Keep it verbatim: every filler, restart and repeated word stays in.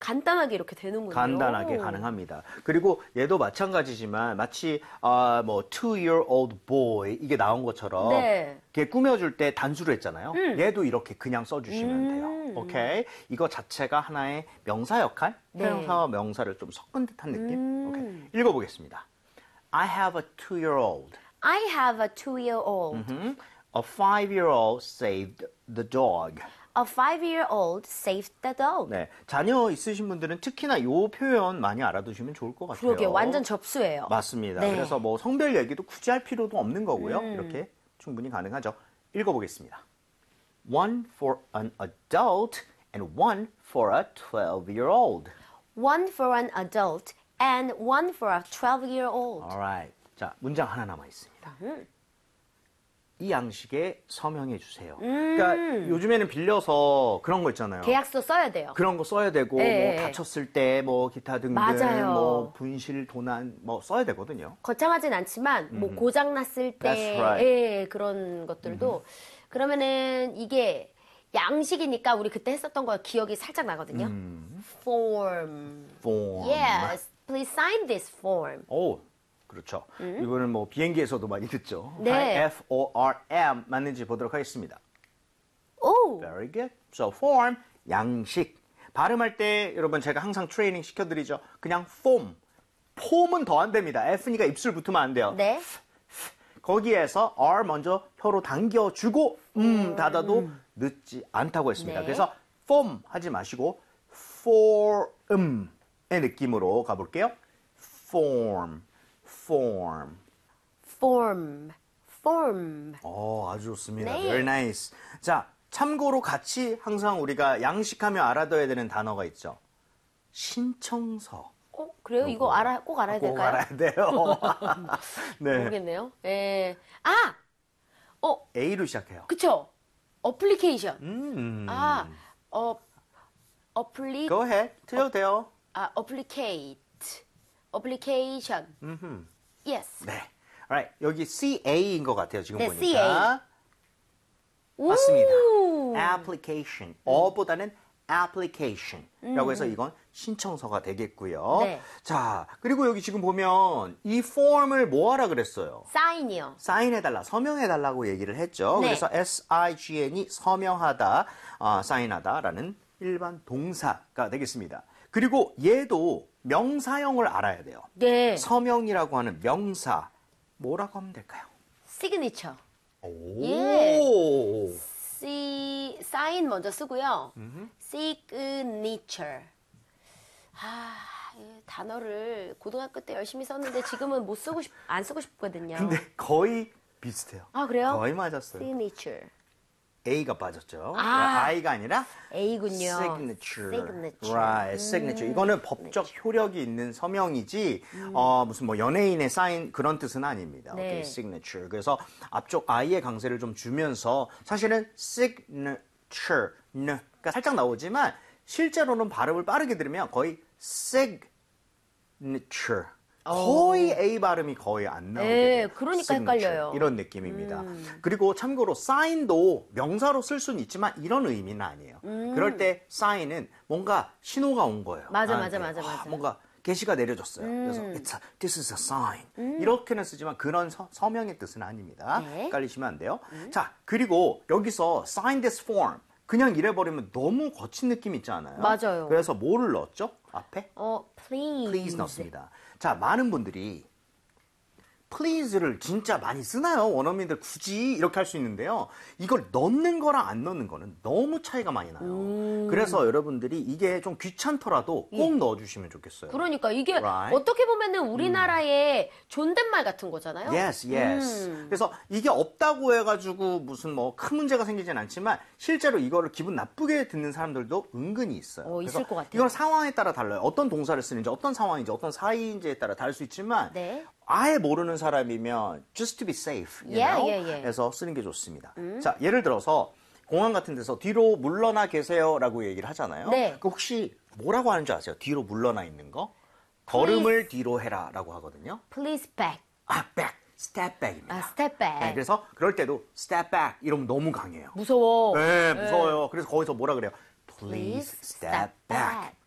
간단하게 이렇게 되는군요. 간단하게 가능합니다. 그리고 얘도 마찬가지지만 마치 어, 뭐 two-year-old boy 이게 나온 것처럼 네. 이렇게 꾸며줄 때 단수를 했잖아요. 음. 얘도 이렇게 그냥 써주시면 음. 돼요. 오케이? 이거 자체가 하나의 명사 역할, 네. 형용사와 명사를 좀 섞은 듯한 느낌. 음. 오케이. 읽어보겠습니다. I have a two-year-old. I have a two-year-old. Mm-hmm. A five-year-old saved the dog. A five-year-old saved the dog. 네, 자녀 있으신 분들은 특히나 이 표현 많이 알아두시면 좋을 것 같아요. 그러게 완전 접수예요. 맞습니다. 네. 그래서 뭐 성별 얘기도 굳이 할 필요도 없는 거고요. 음. 이렇게 충분히 가능하죠. 읽어보겠습니다. One for an adult and one for a twelve-year-old. One for an adult and one for a twelve-year-old. Alright. 자, 문장 하나 남아 있습니다. 음. 이 양식에 서명해 주세요. 음. 그러니까 요즘에는 빌려서 그런 거 있잖아요. 계약서 써야 돼요. 그런 거 써야 되고 네. 뭐 다쳤을 때 뭐 기타 등등 맞아요. 뭐 분실 도난 뭐 써야 되거든요. 거창하진 않지만 뭐 고장 났을 That's 때 right. 예, 그런 것들도 그러면은 이게 양식이니까 우리 그때 했었던 거 기억이 살짝 나거든요. 음. Form. form. Yes, please sign this form. 오, 그렇죠. 이거는 뭐 비행기에서도 많이 듣죠. 네. F O R M 맞는지 보도록 하겠습니다. 오, Very good. So form 양식. 발음할 때 여러분 제가 항상 트레이닝 시켜드리죠. 그냥 form. 폼은 더 안 됩니다. F니까 입술 붙으면 안 돼요. 네. 거기에서 R 먼저 혀로 당겨주고 음 닫아도 늦지 않다고 했습니다. 네. 그래서 form 하지 마시고 form의 느낌으로 가볼게요. form, form. form, form. 어, 아주 좋습니다. 네. Very nice. 자, 참고로 같이 항상 우리가 양식하면 알아둬야 되는 단어가 있죠. 신청서. 어, 그래요? 이거 알아, 꼭 알아야 꼭 될까요? 알아야 돼요. 네. 모르겠네요. 예. 아! 어, A로 시작해요. 그쵸? 어플리케이션. 음. 아, 어, 어플리, Go ahead. 틀려도 돼요. 아, 어플리케이트. 어플리케이션. 음흠. Yes. 네. Alright. 여기 C A인 것 같아요. 지금 네, 보니까. C A. 맞습니다. 우! application. 어보다는 application라고 해서 이건 신청서가 되겠고요. 네. 자, 그리고 여기 지금 보면 이 폼을 뭐 하라 그랬어요? 사인이요. 사인해달라, 서명해달라고 얘기를 했죠. 네. 그래서 S-I-G-N이 서명하다, 어, 사인하다라는 일반 동사가 되겠습니다. 그리고 얘도 명사형을 알아야 돼요. 네. 서명이라고 하는 명사, 뭐라고 하면 될까요? 시그니처. 오. 예. 시, 사인 먼저 쓰고요. signature. 아, 이 단어를 고등학교 때 열심히 썼는데 지금은 못 쓰고 싶, 안 쓰고 싶거든요. 근데 거의 비슷해요. 아, 그래요? 거의 맞았어요. signature. A가 빠졌죠. 아. I가 아니라 A군요. signature. signature. Right, signature. 이거는 법적 효력이 있는 서명이지 어, 무슨 뭐 연예인의 사인 그런 뜻은 아닙니다. 네. 오케이, signature. 그래서 앞쪽 I의 강세를 좀 주면서 사실은 signature 가 살짝 나오지만 실제로는 발음을 빠르게 들으면 거의 signature. 거의 A 발음이 거의 안 나오게 네, 돼요. 그러니까 signature. 헷갈려요. 이런 느낌입니다. 그리고 참고로 sign도 명사로 쓸 수는 있지만 이런 의미는 아니에요. 그럴 때 sign은 뭔가 신호가 온 거예요. 맞아, 나한테. 맞아, 맞아, 맞아. 아, 뭔가 게시가 내려졌어요. 그래서 It's a, this is a sign. 이렇게는 쓰지만 그런 서, 서명의 뜻은 아닙니다. 네. 헷갈리시면 안 돼요. 자, 그리고 여기서 sign this form. 그냥 이래버리면 너무 거친 느낌 있지 않아요? 맞아요. 그래서 뭐를 넣었죠? 앞에? 어, please. please 넣습니다. 자, 많은 분들이 please를 진짜 많이 쓰나요? 원어민들 굳이 이렇게 할 수 있는데요. 이걸 넣는 거랑 안 넣는 거는 너무 차이가 많이 나요. 음. 그래서 여러분들이 이게 좀 귀찮더라도 꼭 예. 넣어주시면 좋겠어요. 그러니까 이게 Right. 어떻게 보면은 우리나라의 존댓말 같은 거잖아요. Yes, yes. 음. 그래서 이게 없다고 해가지고 무슨 뭐 큰 문제가 생기진 않지만 실제로 이거를 기분 나쁘게 듣는 사람들도 은근히 있어요. 어, 있을 그래서 것 같아요. 이건 상황에 따라 달라요. 어떤 동사를 쓰는지, 어떤 상황인지, 어떤 사이인지에 따라 다를 수 있지만 네. 아예 모르는 사람이면 just to be safe, you Yeah, know? yeah, yeah. 해서 쓰는 게 좋습니다. 자, 예를 들어서 공항 같은 데서 뒤로 물러나 계세요라고 얘기를 하잖아요. 네. 그 혹시 뭐라고 하는 줄 아세요? 뒤로 물러나 있는 거? 걸음을 뒤로 해라라고 하거든요. Please back. 아, back, step back입니다. 아, step back. 네, 그래서 그럴 때도 step back 이러면 너무 강해요. 무서워. 네, 무서워요. 그래서 거기서 뭐라 그래요? Please Please step step back. back.